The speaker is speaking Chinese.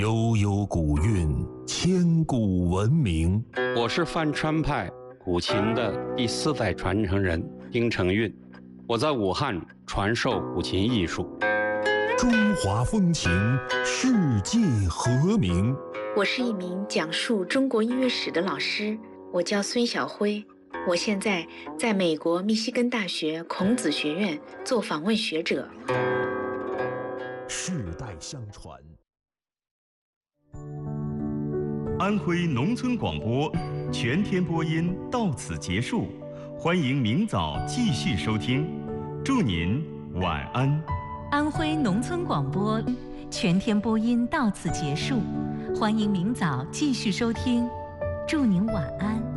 悠悠古韵，千古文明。 我是范川派古琴的第4代传承人丁承运，我在武汉传授古琴艺术。 中华风情，世界和鸣。 我是一名讲述中国音乐史的老师，我叫孙晓辉，我现在在美国密西根大学孔子学院做访问学者。 世代相传。 安徽农村广播全天播音到此结束，欢迎明早继续收听，祝您晚安。 安徽农村广播全天播音到此结束，欢迎明早继续收听，祝您晚安。